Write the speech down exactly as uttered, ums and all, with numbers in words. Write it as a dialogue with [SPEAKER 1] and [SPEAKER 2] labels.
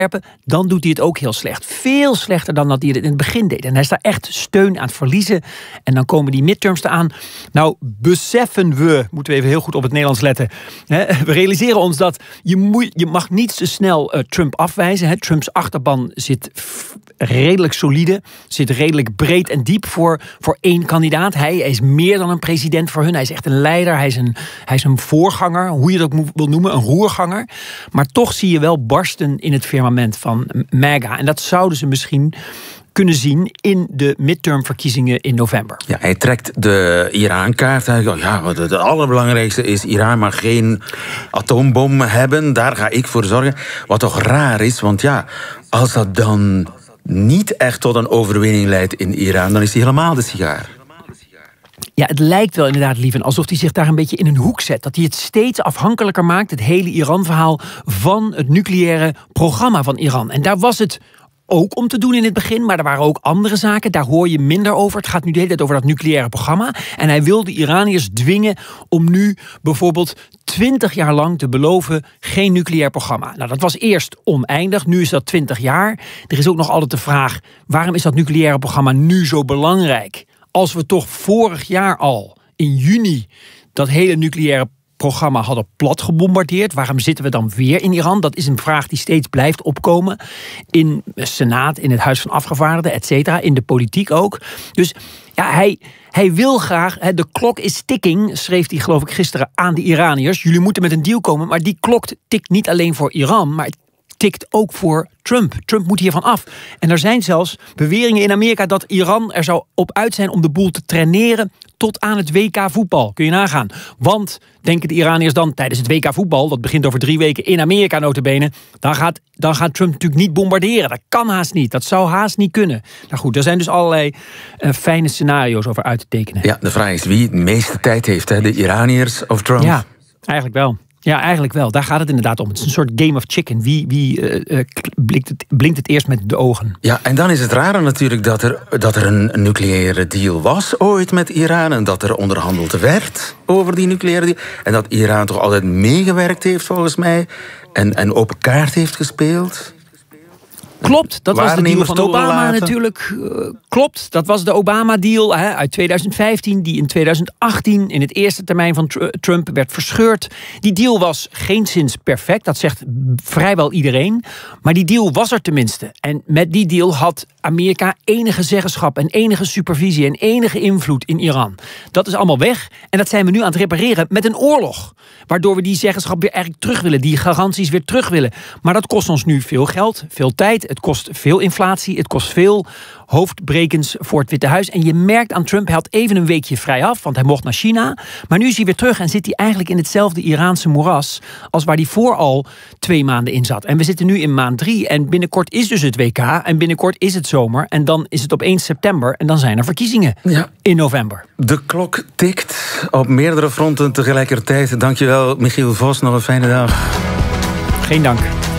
[SPEAKER 1] dan doet hij het ook heel slecht. Veel slechter dan dat hij het in het begin deed. En hij is daar echt steun aan het verliezen. En dan komen die midterms eraan. Nou, beseffen we, moeten we even heel goed op het Nederlands letten. Hè, we realiseren ons dat je, moet, je mag niet zo snel uh, Trump afwijzen. Hè. Trumps achterban zit f- redelijk solide. Zit redelijk breed en diep voor, voor één kandidaat. Hij, hij is meer dan een president voor hun. Hij is echt een leider. Hij is een, hij is een voorganger. Hoe je dat ook wil noemen. Een roerganger. Maar toch zie je wel barsten in het firmament van MAGA. En dat zouden ze misschien kunnen zien in de midtermverkiezingen in november.
[SPEAKER 2] Ja, hij trekt de Iran-kaart. Ja, het allerbelangrijkste is, Iran mag geen atoombom hebben. Daar ga ik voor zorgen. Wat toch raar is, want ja, als dat dan niet echt tot een overwinning leidt in Iran, dan is hij helemaal de sigaar.
[SPEAKER 1] Ja, het lijkt wel inderdaad, Lieven, alsof hij zich daar een beetje in een hoek zet. Dat hij het steeds afhankelijker maakt, het hele Iran-verhaal, van het nucleaire programma van Iran. En daar was het ook om te doen in het begin, maar er waren ook andere zaken. Daar hoor je minder over. Het gaat nu de hele tijd over dat nucleaire programma. En hij wil de Iraniërs dwingen om nu bijvoorbeeld twintig jaar lang te beloven geen nucleair programma. Nou, dat was eerst oneindig. Nu is dat twintig jaar. Er is ook nog altijd de vraag, waarom is dat nucleaire programma nu zo belangrijk? Als we toch vorig jaar al, in juni, dat hele nucleaire programma hadden plat gebombardeerd. Waarom zitten we dan weer in Iran? Dat is een vraag die steeds blijft opkomen. In de Senaat, in het Huis van Afgevaardigden, et cetera. In de politiek ook. Dus ja, hij, hij wil graag, hè, de klok is ticking, schreef hij geloof ik gisteren aan de Iraniërs. Jullie moeten met een deal komen, maar die klok tikt niet alleen voor Iran, maar het tikt ook voor Trump. Trump moet hiervan af. En er zijn zelfs beweringen in Amerika dat Iran er zou op uit zijn om de boel te traineren tot aan het W K voetbal. Kun je nagaan. Want, denken de Iraniërs dan, tijdens het W K voetbal, dat begint over drie weken in Amerika nota bene, dan gaat, dan gaat Trump natuurlijk niet bombarderen. Dat kan haast niet. Dat zou haast niet kunnen. Nou goed, er zijn dus allerlei uh, fijne scenario's over uit te tekenen.
[SPEAKER 2] Ja, de vraag is wie het meeste tijd heeft, hè? De Iraniërs of Trump?
[SPEAKER 1] Ja, eigenlijk wel. Ja, eigenlijk wel. Daar gaat het inderdaad om. Het is een soort game of chicken. Wie, wie uh, uh, blinkt, het, blinkt het eerst met de ogen?
[SPEAKER 2] Ja, en dan is het rare natuurlijk dat er, dat er een nucleaire deal was ooit met Iran en dat er onderhandeld werd over die nucleaire deal. En dat Iran toch altijd meegewerkt heeft volgens mij en, en open kaart heeft gespeeld.
[SPEAKER 1] Klopt, dat was de deal van Obama
[SPEAKER 2] laten.
[SPEAKER 1] natuurlijk. Uh, klopt, dat was de Obama-deal hè, uit twintig vijftien... die in twintig achttien in het eerste termijn van tr- Trump werd verscheurd. Die deal was geenszins perfect, dat zegt vrijwel iedereen. Maar die deal was er tenminste. En met die deal had Amerika enige zeggenschap en enige supervisie en enige invloed in Iran. Dat is allemaal weg en dat zijn we nu aan het repareren met een oorlog. Waardoor we die zeggenschap weer eigenlijk terug willen, die garanties weer terug willen. Maar dat kost ons nu veel geld, veel tijd. Het kost veel inflatie, het kost veel hoofdbrekens voor het Witte Huis. En je merkt aan Trump, hij had even een weekje vrij af, want hij mocht naar China. Maar nu is hij weer terug en zit hij eigenlijk in hetzelfde Iraanse moeras als waar hij voor al twee maanden in zat. En we zitten nu in maand drie en binnenkort is dus het W K en binnenkort is het zomer. En dan is het opeens september en dan zijn er verkiezingen ja. in november.
[SPEAKER 2] De klok tikt op meerdere fronten tegelijkertijd. Dankjewel, Michiel Vos. Nog een fijne dag.
[SPEAKER 1] Geen dank.